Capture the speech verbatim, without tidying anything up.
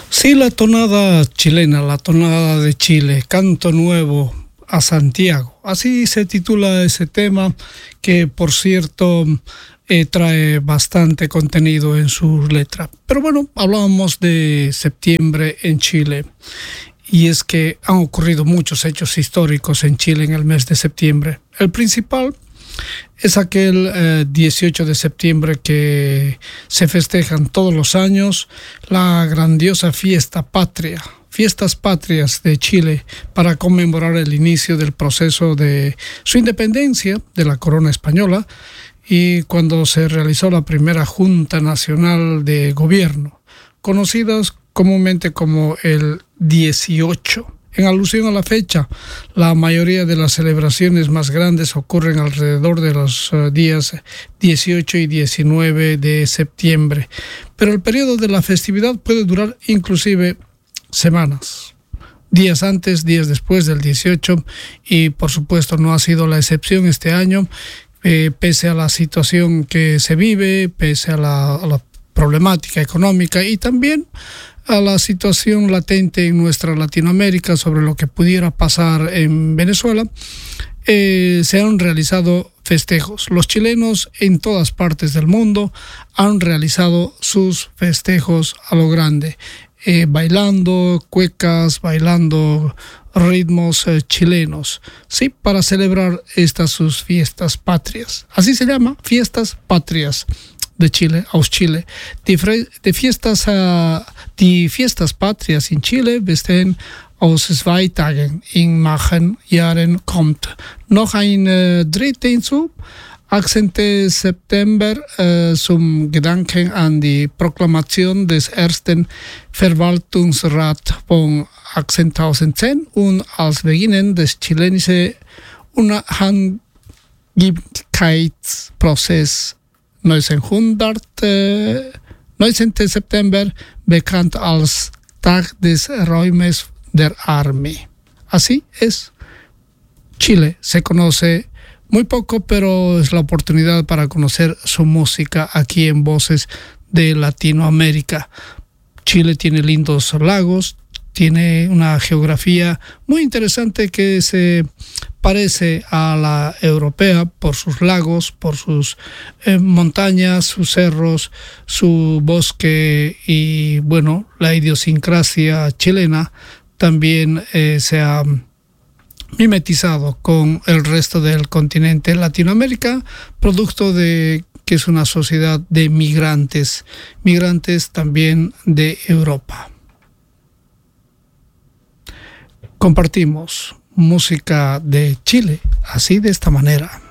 Sí, la tonada chilena, la tonada de Chile, Canto Nuevo a Santiago. Así se titula ese tema que, por cierto, eh, trae bastante contenido en su letra. Pero bueno, hablábamos de septiembre en Chile. Y es que han ocurrido muchos hechos históricos en Chile en el mes de septiembre. El principal es aquel eh, dieciocho de septiembre que se festejan todos los años la grandiosa fiesta patria, fiestas patrias de Chile, para conmemorar el inicio del proceso de su independencia de la corona española y cuando se realizó la primera Junta Nacional de Gobierno, conocidas comúnmente como el dieciocho. En alusión a la fecha, la mayoría de las celebraciones más grandes ocurren alrededor de los uh, días dieciocho y diecinueve de septiembre, pero el periodo de la festividad puede durar inclusive semanas, días antes, días después del dieciocho, y por supuesto no ha sido la excepción este año, eh, pese a la situación que se vive, pese a la, a la problemática económica y también a la situación latente en nuestra Latinoamérica sobre lo que pudiera pasar en Venezuela, eh, se han realizado festejos. Los chilenos en todas partes del mundo han realizado sus festejos a lo grande, eh, bailando cuecas, bailando ritmos eh, chilenos, sí, para celebrar estas sus fiestas patrias. Así se llama, fiestas patrias de Chile, aus Chile. Die, die, Fiestas, uh, die Fiestas Patrias in Chile bestehen aus zwei Tagen. In manchen Jahren kommt noch ein äh, dritte hinzu. achtzehnten September äh, zum Gedanken an die Proklamation des ersten Verwaltungsrats von achtzehntausendzehn und als Beginn des chilenischen Unabhängigkeitsprozesses neunzehnhundert, äh, neunzehnten September, bekannt als Tag des Räumes der Armee. Así es. Chile se conoce muy poco, pero es la oportunidad para conocer su música aquí en Voces de Latinoamérica. Chile tiene lindos lagos, tiene una geografía muy interesante que se parece a la europea por sus lagos, por sus eh, montañas, sus cerros, su bosque y, bueno, la idiosincrasia chilena también eh, se ha mimetizado con el resto del continente Latinoamérica, producto de que es una sociedad de migrantes, migrantes también de Europa. Compartimos música de Chile, así de esta manera.